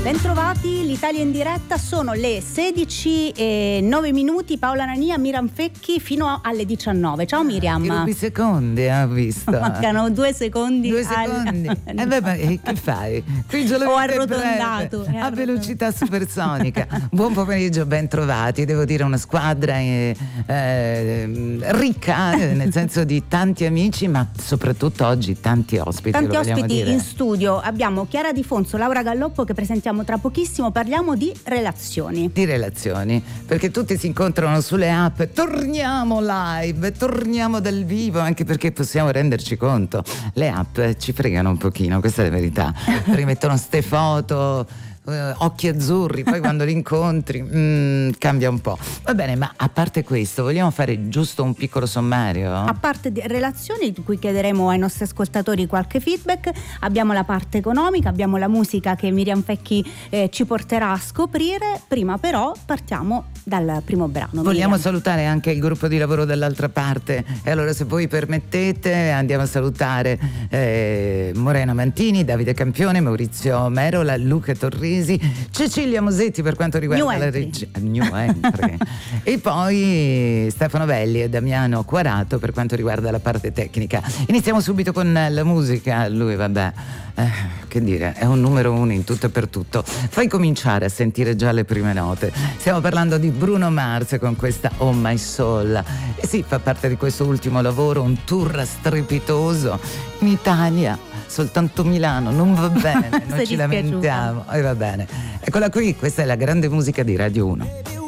Bentrovati, l'Italia in diretta, sono le 16:09, Paola Nania, Miriam Fecchi fino alle 19. Ciao Miriam. Che rubi secondi, ha visto? Mancano 2 secondi. 2 secondi. Ma che fai? Qui ho arrotondato. A velocità supersonica. Buon pomeriggio, bentrovati. Devo dire una squadra ricca, nel senso di tanti amici, ma soprattutto oggi tanti ospiti. Tanti ospiti dire. In studio. Abbiamo Chiara Di Fonso, Laura Galloppo che presentiamo tra pochissimo. Parliamo di relazioni. Di relazioni, perché tutti si incontrano sulle app. Torniamo live, torniamo dal vivo, anche perché possiamo renderci conto. Le app ci fregano un pochino, questa è la verità. Rimettono ste foto, occhi azzurri, poi quando li incontri cambia un po'. Va bene, ma a parte questo vogliamo fare giusto un piccolo sommario? A parte di relazioni, di cui chiederemo ai nostri ascoltatori qualche feedback, abbiamo la parte economica, abbiamo la musica che Miriam Fecchi ci porterà a scoprire. Prima però partiamo dal primo brano. Vogliamo Miriam. salutare anche il gruppo di lavoro dall'altra parte, e allora se voi permettete andiamo a salutare Morena Mantini, Davide Campione, Maurizio Merola, Luca Torrisi, Cecilia Mosetti per quanto riguarda la regia, New Entry. E poi Stefano Velli e Damiano Quarato per quanto riguarda la parte tecnica. Iniziamo subito con la musica. Lui vabbè, che dire, è un numero uno in tutto e per tutto. Fai cominciare a sentire già le prime note. Stiamo parlando di Bruno Mars con questa Oh My Soul. E sì, fa parte di questo ultimo lavoro, un tour strepitoso in Italia. Soltanto Milano non va bene, non ci lamentiamo. E va bene. Eccola qui, questa è la grande musica di Radio 1.